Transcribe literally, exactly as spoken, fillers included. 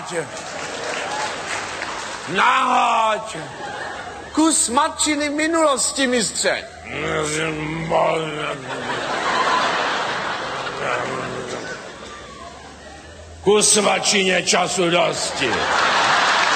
Nahoď! Nahoď! Kus matčiny minulosti, mistře. Kus matčině času dosti.